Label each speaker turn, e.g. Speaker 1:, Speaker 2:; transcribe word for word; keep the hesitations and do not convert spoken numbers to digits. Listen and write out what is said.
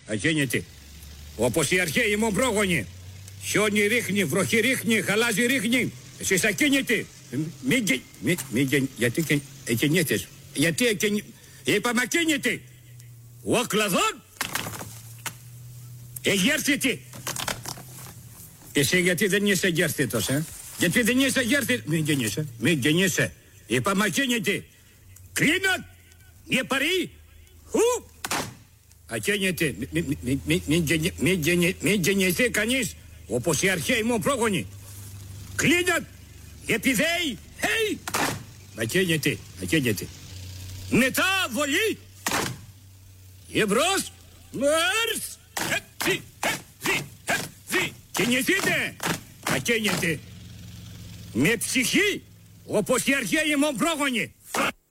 Speaker 1: Ακίνητη. Όπως οι αρχαίοι μου πρόγονοι. Χιόνι ρίχνει, βροχή ρίχνει, χαλάζει ρίχνει. Εσείς ακίνητοι. Μην και... Μη, μη και... Γιατί και... εκινήτες. Γιατί εκινή... Είπαμε ακίνητοι. Ο κλαδόν. Εγέρθητη. Εσύ γιατί δεν είσαι εγέρθητος, ε? Γιατί δεν είσαι εγέρθητος. Μην γεννείσαι, μην γεννείσαι. Είπαμε ακίνητοι. Κλείνω. Μη παρή. Χου. Ακίνητη. Μην γεννηθεί κανείς όπως οι αρχαίοι μου πρόγονοι. Κλείνω. Επιδέει. Χέι. Ακίνητη. Ακίνητη. Μετά βολή. Εμπρός. Μάρς. Έτσι. Έτσι. Έτσι. Κινηθείτε. Ακίνητη. Με ψυχή όπως οι αρχαίοι μου πρόγονοι.